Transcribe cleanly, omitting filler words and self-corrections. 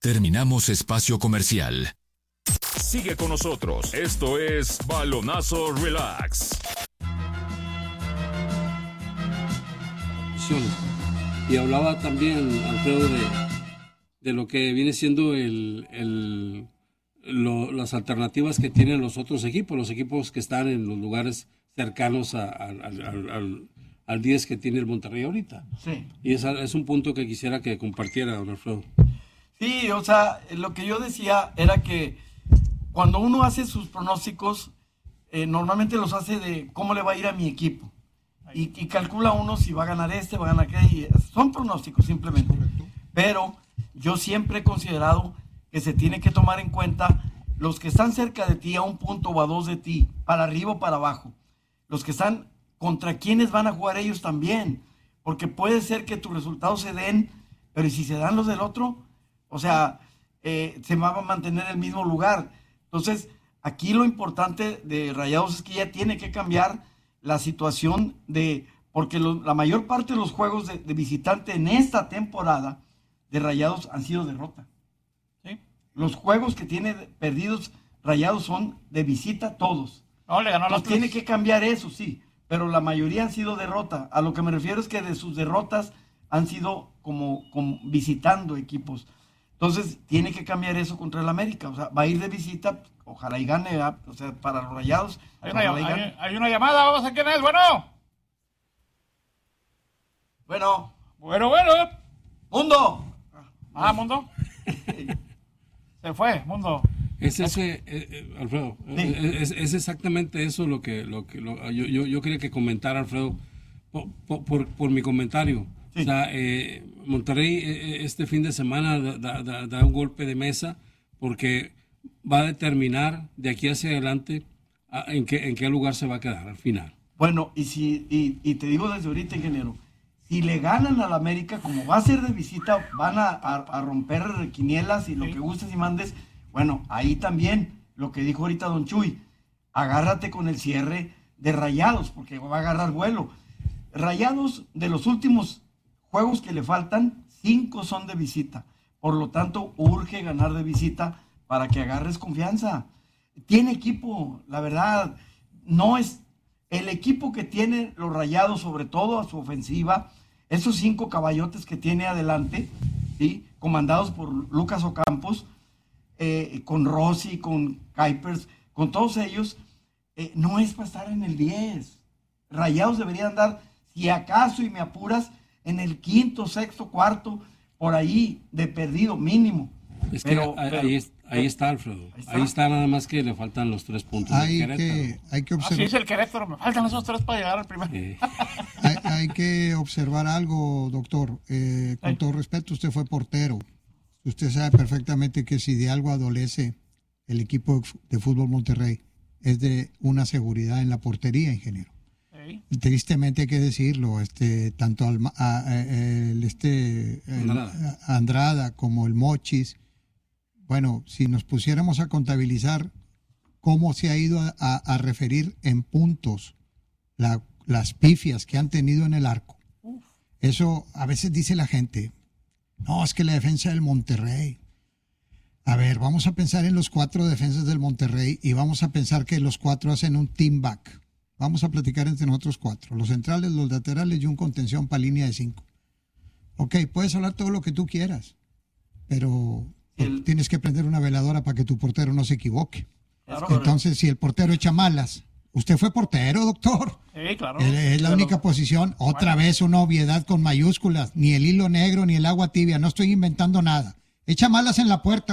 Terminamos espacio comercial. Sigue con nosotros. Esto es Balonazo Relax. Y hablaba también, Alfredo, de lo que viene siendo las alternativas que tienen los otros equipos, los equipos que están en los lugares cercanos al 10 que tiene el Monterrey ahorita. Sí. Y es un punto que quisiera que compartiera, don Alfredo. Sí, o sea, lo que yo decía era que cuando uno hace sus pronósticos, normalmente los hace de cómo le va a ir a mi equipo. Y calcula uno si va a ganar va a ganar aquel. Son pronósticos simplemente. Pero yo siempre he considerado que se tiene que tomar en cuenta los que están cerca de ti, a un punto o a dos de ti, para arriba o para abajo. Los que están contra quienes van a jugar ellos también. Porque puede ser que tus resultados se den, pero ¿y si se dan los del otro? O sea, se va a mantener el mismo lugar. Entonces, aquí lo importante de Rayados es que ya tiene que cambiar la situación porque la mayor parte de los juegos de visitante en esta temporada de Rayados han sido derrota. ¿Sí? Los juegos que tiene perdidos Rayados son de visita todos. No, le ganó Entonces, tiene que cambiar eso, sí, pero la mayoría han sido derrota. A lo que me refiero es que de sus derrotas han sido como visitando equipos. Entonces, tiene que cambiar eso contra el América. O sea, va a ir de visita, ojalá y gane, ¿verdad? O sea, para los Rayados. Hay una llamada, vamos a quién es, bueno. Bueno. Mundo. Mundo. Se fue, Mundo. Alfredo, es exactamente eso lo que yo quería que comentara, Alfredo, por mi comentario. Sí. O sea, Monterrey este fin de semana da un golpe de mesa porque va a determinar de aquí hacia adelante en qué lugar se va a quedar al final. Bueno, y te digo desde ahorita, ingeniero, si le ganan al América, como va a ser de visita, van a romper quinielas y lo que gustes y mandes. Bueno, ahí también, lo que dijo ahorita don Chuy, agárrate con el cierre de Rayados, porque va a agarrar vuelo. Rayados, de los últimos juegos que le faltan, 5 son de visita. Por lo tanto, urge ganar de visita para que agarres confianza. Tiene equipo, la verdad, no es el equipo que tiene los Rayados, sobre todo a su ofensiva, esos 5 caballotes que tiene adelante, ¿sí? Comandados por Lucas Ocampos, con Rossi, con Kuipers, con todos ellos, no es para estar en el 10. Rayados deberían andar, si acaso y me apuras, en el quinto, sexto, cuarto, por ahí de perdido mínimo. Ahí está, Alfredo. Ahí está, nada más que le faltan los 3 puntos. Hay que observar. Así es el Querétaro, me faltan esos 3 para llegar al primero. Hay que observar algo, doctor. Con todo respeto, usted fue portero. Usted sabe perfectamente que si de algo adolece el equipo de fútbol Monterrey es de una seguridad en la portería, ingeniero. Y tristemente hay que decirlo, tanto Andrada como el Mochis. Bueno, si nos pusiéramos a contabilizar cómo se ha ido a referir en puntos las pifias que han tenido en el arco, eso a veces dice la gente, no, es que la defensa del Monterrey. A ver, vamos a pensar en los 4 defensas del Monterrey y vamos a pensar que los 4 hacen un team back. Vamos a platicar entre nosotros 4. Los centrales, los laterales y un contención para línea de 5. Ok, puedes hablar todo lo que tú quieras, pero tienes que prender una veladora para que tu portero no se equivoque. Claro, entonces, si el portero echa malas, usted fue portero, doctor. Sí, claro. Es la única posición. Otra vez una obviedad con mayúsculas. Ni el hilo negro ni el agua tibia. No estoy inventando nada. Echa malas en la puerta.